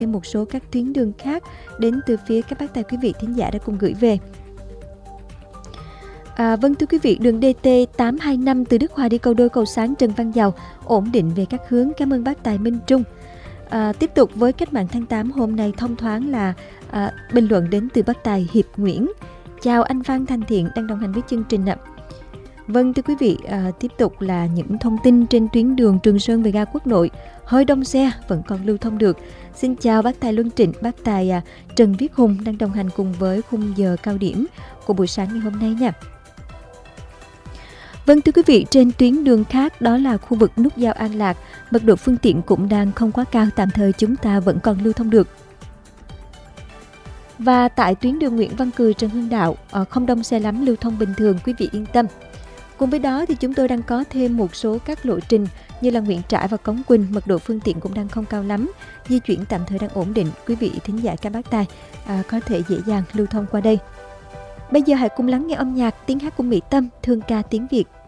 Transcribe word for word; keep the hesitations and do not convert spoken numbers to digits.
một số các tuyến đường khác đến từ phía các bác tài quý vị thính giả đã cùng gửi về. À, vâng thưa quý vị, đường D T tám hai năm từ Đức Hòa đi Cầu Đôi Cầu Sáng Trần Văn Dầu ổn định về các hướng. Cảm ơn bác Tài Minh Trung. À, tiếp tục với cách mạng tháng tám hôm nay thông thoáng là à, bình luận đến từ bác Tài Hiệp Nguyễn. Chào anh Phan Thành Thiện đang đồng hành với chương trình ạ. Vâng thưa quý vị, à, tiếp tục là những thông tin trên tuyến đường Trường Sơn về ga Quốc Nội. Hơi đông xe vẫn còn lưu thông được. Xin chào bác Tài Luân Trịnh, bác Tài à, Trần Viết Hùng đang đồng hành cùng với khung giờ cao điểm của buổi sáng ngày hôm nay nha. Vâng thưa quý vị, trên tuyến đường khác đó là khu vực nút giao An Lạc, mật độ phương tiện cũng đang không quá cao, tạm thời chúng ta vẫn còn lưu thông được. Và tại tuyến đường Nguyễn Văn Cừ Trần Hưng Đạo không đông xe lắm, lưu thông bình thường, quý vị yên tâm. Cùng với đó thì chúng tôi đang có thêm một số các lộ trình như là Nguyễn Trãi và Cống Quỳnh, mật độ phương tiện cũng đang không cao lắm, di chuyển tạm thời đang ổn định, quý vị thính giả các bác tài à, có thể dễ dàng lưu thông qua đây. Bây giờ hãy cùng lắng nghe âm nhạc tiếng hát của Mỹ Tâm, thương ca tiếng Việt.